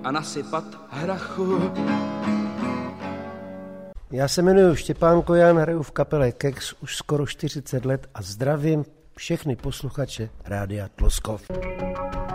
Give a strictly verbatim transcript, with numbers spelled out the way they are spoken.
a nasypat hrachu. Já se jmenuji Štěpán Kojan, hraju v kapele Kex už skoro čtyřicet let a zdravím všechny posluchače Rádia Tloskov.